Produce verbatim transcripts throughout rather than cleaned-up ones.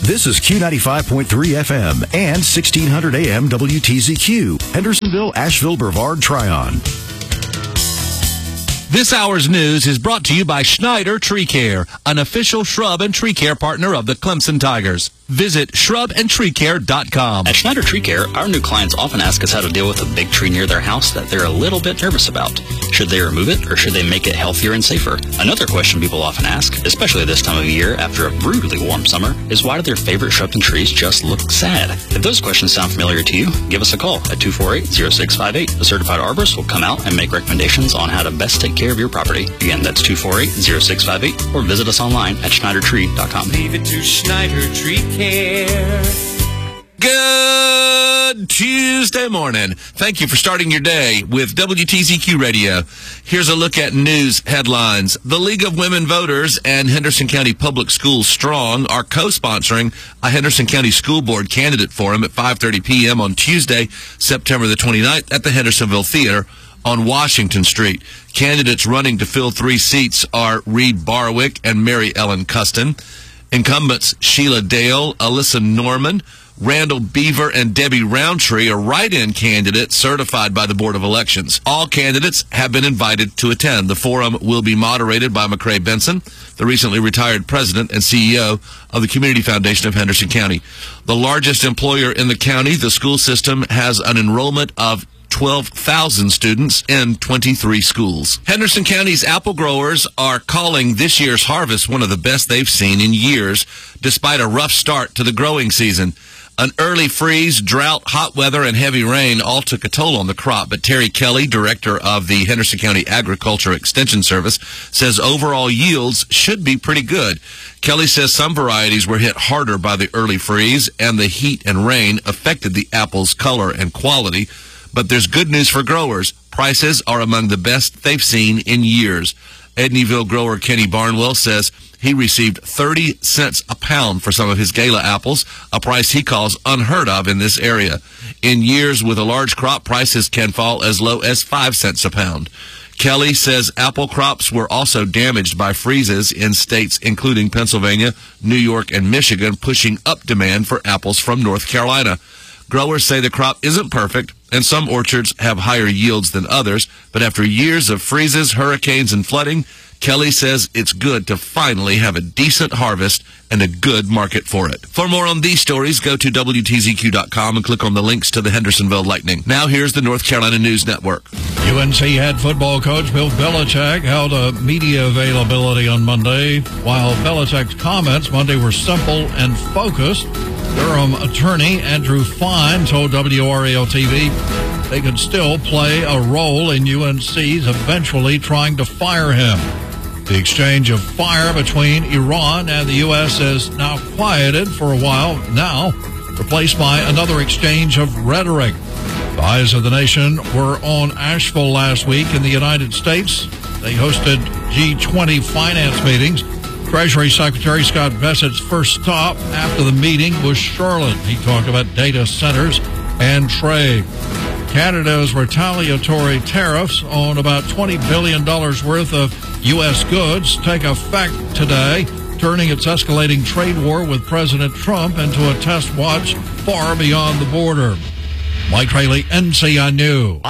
This is Q ninety-five point three F M and sixteen hundred A M W T Z Q, Hendersonville, Asheville, Brevard, Tryon. This hour's news is brought to you by Schneider Tree Care, an official shrub and tree care partner of the Clemson Tigers. Visit shrub and tree care dot com. At Schneider Tree Care, our new clients often ask us how to deal with a big tree near their house that they're a little bit nervous about. Should they remove it, or should they make it healthier and safer? Another question people often ask, especially this time of year after a brutally warm summer, is why do their favorite shrubs and trees just look sad? If those questions sound familiar to you, give us a call at two four eight, zero six five eight. A certified arborist will come out and make recommendations on how to best take care of your property. Again, that's two four eight, zero six five eight, or visit us online at schneider tree dot com. Leave it to Schneider Tree Care. Good Tuesday morning. Thank you for starting your day with W T Z Q Radio. Here's a look at news headlines. The League of Women Voters and Henderson County Public Schools Strong are co-sponsoring a Henderson County School Board candidate forum at five thirty p.m. on Tuesday, September the twenty-ninth at the Hendersonville Theater on Washington Street. Candidates running to fill three seats are Reed Barwick and Mary Ellen Custon. Incumbents Sheila Dale, Alyssa Norman, Randall Beaver, and Debbie Roundtree are write-in candidates certified by the Board of Elections. All candidates have been invited to attend. The forum will be moderated by McCrae Benson, the recently retired president and C E O of the Community Foundation of Henderson County. The largest employer in the county, the school system has an enrollment of twelve thousand students in twenty-three schools. Henderson County's apple growers are calling this year's harvest one of the best they've seen in years, despite a rough start to the growing season. An early freeze, drought, hot weather, and heavy rain all took a toll on the crop, but Terry Kelly, director of the Henderson County Agriculture Extension Service, says overall yields should be pretty good. Kelly says some varieties were hit harder by the early freeze, and the heat and rain affected the apple's color and quality. But there's good news for growers. Prices are among the best they've seen in years. Edneyville grower Kenny Barnwell says he received thirty cents a pound for some of his Gala apples, a price he calls unheard of in this area. In years with a large crop, prices can fall as low as five cents a pound. Kelly says apple crops were also damaged by freezes in states including Pennsylvania, New York, and Michigan, pushing up demand for apples from North Carolina. Growers say the crop isn't perfect, and some orchards have higher yields than others, but after years of freezes, hurricanes, and flooding, Kelly says it's good to finally have a decent harvest and a good market for it. For more on these stories, go to W T Z Q dot com and click on the links to the Hendersonville Lightning. Now here's the North Carolina News Network. U N C head football coach Bill Belichick held a media availability on Monday. While Belichick's comments Monday were simple and focused, Durham attorney Andrew Fine told W R A L T V they could still play a role in U N C's eventually trying to fire him. The exchange of fire between Iran and the U S is now quieted for a while now, replaced by another exchange of rhetoric. The eyes of the nation were on Asheville last week in the United States. They hosted G twenty finance meetings. Treasury Secretary Scott Bessett's first stop after the meeting was Charlotte. He talked about data centers and trade. Canada's retaliatory tariffs on about twenty billion dollars worth of U S goods take effect today, turning its escalating trade war with President Trump into a test watch far beyond the border. Mike Rayleigh, N C I News.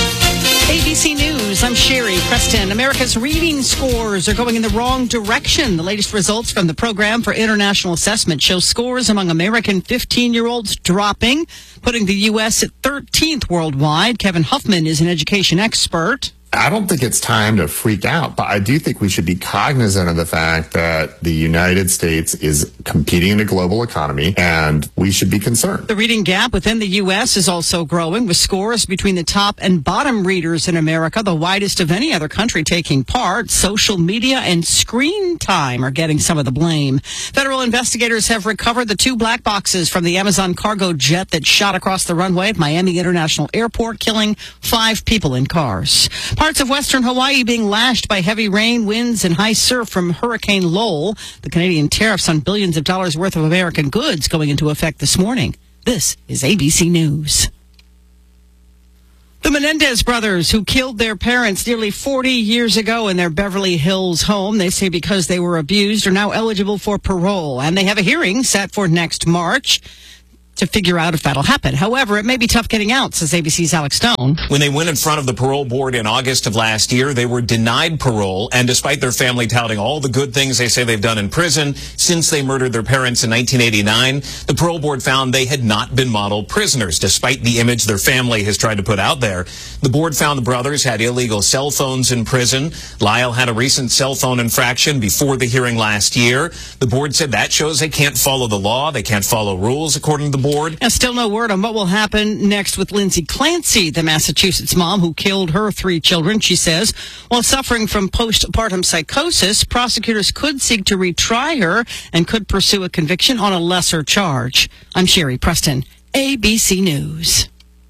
A B C News, I'm Sherry Preston. America's reading scores are going in the wrong direction. The latest results from the Program for International Assessment show scores among American fifteen-year-olds dropping, putting the U S at thirteenth worldwide. Kevin Huffman is an education expert. I don't think it's time to freak out, but I do think we should be cognizant of the fact that the United States is competing in a global economy, and we should be concerned. The reading gap within the U S is also growing, with scores between the top and bottom readers in America the widest of any other country taking part. Social media and screen time are getting some of the blame. Federal investigators have recovered the two black boxes from the Amazon cargo jet that shot across the runway at Miami International Airport, killing five people in cars. Parts of western Hawaii being lashed by heavy rain, winds, and high surf from Hurricane Lowell. The Canadian tariffs on billions of dollars worth of American goods going into effect this morning. This is A B C News. The Menendez brothers, who killed their parents nearly forty years ago in their Beverly Hills home, they say because they were abused, are now eligible for parole. And they have a hearing set for next March to figure out if that'll happen. However, it may be tough getting out, says A B C's Alex Stone. When they went in front of the parole board in August of last year, they were denied parole, and despite their family touting all the good things they say they've done in prison since they murdered their parents in nineteen eighty-nine, the parole board found they had not been model prisoners, despite the image their family has tried to put out there. The board found the brothers had illegal cell phones in prison. Lyle had a recent cell phone infraction before the hearing last year. The board said that shows they can't follow the law, they can't follow rules, according to the board. Now, still no word on what will happen next with Lindsay Clancy, the Massachusetts mom who killed her three children. She says, while suffering from postpartum psychosis, prosecutors could seek to retry her and could pursue a conviction on a lesser charge. I'm Sherry Preston, A B C News.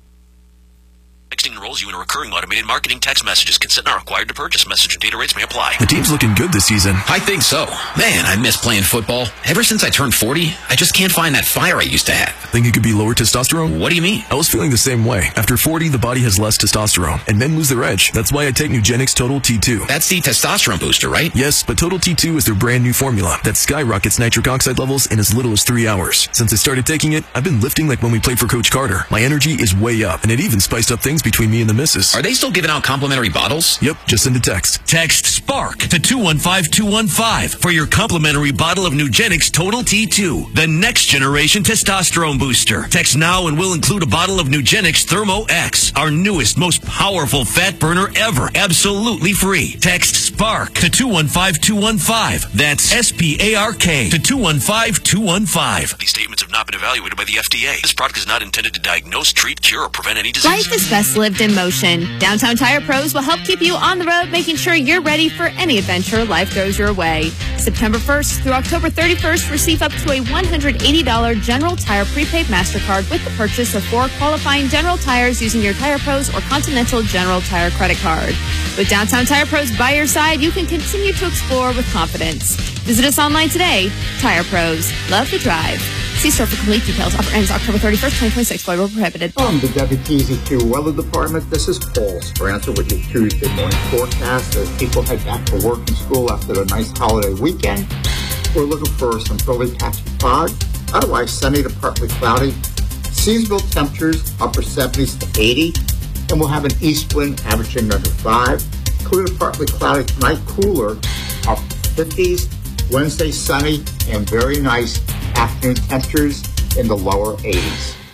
Texting enrolls you in a recurring automated marketing text messages. Consent not required to purchase. Message and data rates may apply. The team's looking good this season. I think so. Man, I miss playing football. Ever since I turned forty, I just can't find that fire I used to have. Think it could be lower testosterone? What do you mean? I was feeling the same way. After forty, the body has less testosterone, and men lose their edge. That's why I take Nugenix Total T two. That's the testosterone booster, right? Yes, but Total T two is their brand new formula that skyrockets nitric oxide levels in as little as three hours. Since I started taking it, I've been lifting like when we played for Coach Carter. My energy is way up, and it even spiced up things between me and the missus. Are they still giving out complimentary bottles? Yep, just send a text. Text SPARK to two one five two one five for your complimentary bottle of Nugenix Total T two, the next generation testosterone booster. Text now and we'll include a bottle of Nugenix Thermo X, our newest, most powerful fat burner ever, absolutely free. Text SPARK to two one five two one five. That's S P A R K to two one five two one five. These statements have not been evaluated by the F D A. This product is not intended to diagnose, treat, cure, or prevent any disease. Life is best lived in motion. Downtown Tire Pros will help keep you on the road, making sure you're ready for any adventure life throws your way. September first through October thirty-first, receive up to a one hundred eighty dollars General Tire prepaid MasterCard with the purchase of four qualifying General Tires using your Tire Pros or Continental General Tire credit card. With Downtown Tire Pros by your side, you can continue to explore with confidence. Visit us online today. Tire Pros. Love the drive. See store for complete details. Offer ends October thirty-first, twenty twenty-six. Void where prohibited. From the W T Z Q Weather Department, this is Paul Speranza with your Tuesday morning forecast as people head back to work and school after a nice holiday weekend. We're looking for some early patchy fog, otherwise sunny to partly cloudy. Seasonable temperatures upper seventies to eighty, and we'll have an east wind averaging under five. Clear to partly cloudy tonight, cooler up fifties. Wednesday sunny and very nice afternoon temperatures in the lower eighties.